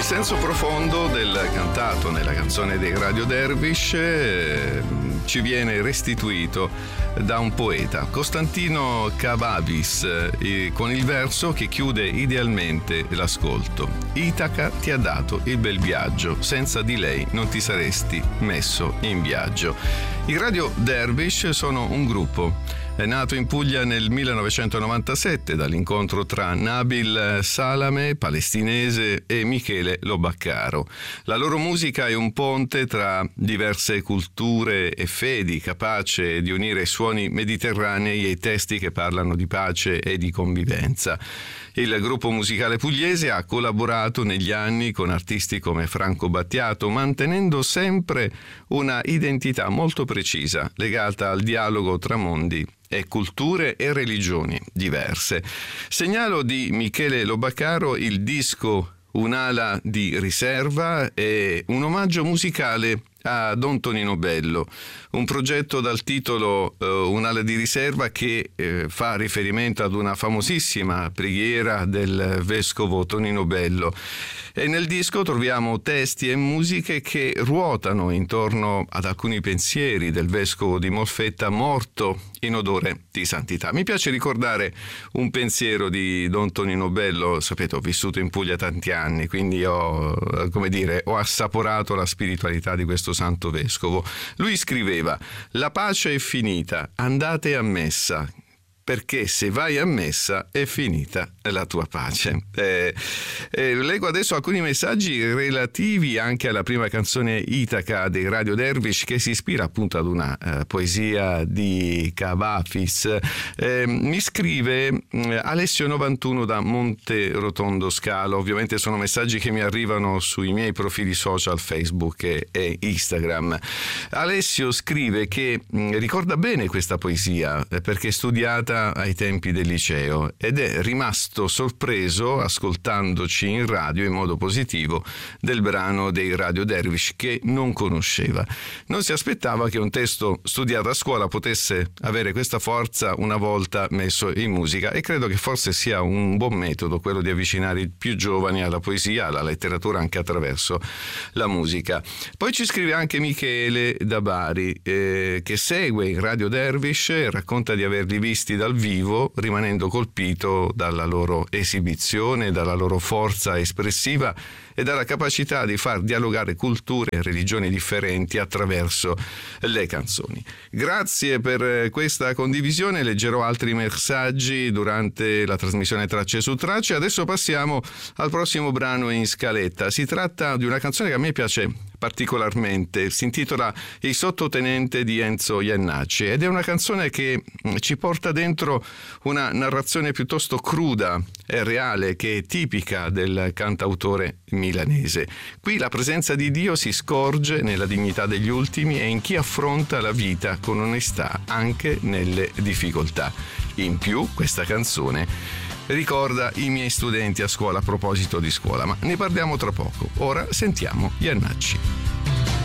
senso profondo del cantato nella canzone dei Radio Dervish ci viene restituito da un poeta, Costantino Cavafis, con il verso che chiude idealmente l'ascolto. Itaca ti ha dato il bel viaggio, senza di lei non ti saresti messo in viaggio. I Radio Dervish sono un gruppo. È nato in Puglia nel 1997 dall'incontro tra Nabil Salame, palestinese, e Michele Lobaccaro. La loro musica è un ponte tra diverse culture e fedi, capace di unire i suoni mediterranei e i testi che parlano di pace e di convivenza. Il gruppo musicale pugliese ha collaborato negli anni con artisti come Franco Battiato, mantenendo sempre una identità molto precisa, legata al dialogo tra mondi e culture e religioni diverse. Segnalo di Michele Lobaccaro il disco Un'ala di riserva e un omaggio musicale a Don Tonino Bello, un progetto dal titolo Un'ala di riserva che fa riferimento ad una famosissima preghiera del vescovo Tonino Bello. E nel disco troviamo testi e musiche che ruotano intorno ad alcuni pensieri del vescovo di Molfetta morto in odore di santità. Mi piace ricordare un pensiero di Don Tonino Bello. Sapete, ho vissuto in Puglia tanti anni, quindi ho assaporato la spiritualità di questo santo vescovo. Lui scriveva: la pace è finita, andate a messa, perché se vai a messa è finita la tua pace. Leggo adesso alcuni messaggi relativi anche alla prima canzone Itaca dei Radio Dervish, che si ispira appunto ad una poesia di Cavafis. Mi scrive Alessio 91 da Monte Rotondo Scalo. Ovviamente sono messaggi che mi arrivano sui miei profili social Facebook e Instagram. Alessio scrive che ricorda bene questa poesia perché è studiata ai tempi del liceo ed è rimasto sorpreso ascoltandoci in radio in modo positivo del brano dei Radio Dervish che non conosceva. Non si aspettava che un testo studiato a scuola potesse avere questa forza una volta messo in musica, e credo che forse sia un buon metodo quello di avvicinare i più giovani alla poesia, alla letteratura, anche attraverso la musica. Poi ci scrive anche Michele da Bari che segue i Radio Dervish e racconta di averli visti dal vivo, rimanendo colpito dalla loro esibizione, dalla loro forza espressiva e dalla capacità di far dialogare culture e religioni differenti attraverso le canzoni. Grazie per questa condivisione, leggerò altri messaggi durante la trasmissione Tracce su Tracce. Adesso passiamo al prossimo brano in scaletta. Si tratta di una canzone che a me piace particolarmente, si intitola Il sottotenente di Enzo Jannacci ed è una canzone che ci porta dentro una narrazione piuttosto cruda e reale che è tipica del cantautore milanese. Qui la presenza di Dio si scorge nella dignità degli ultimi e in chi affronta la vita con onestà anche nelle difficoltà. In più, questa canzone ricorda i miei studenti a scuola a proposito di scuola, ma ne parliamo tra poco. Ora sentiamo Jannacci.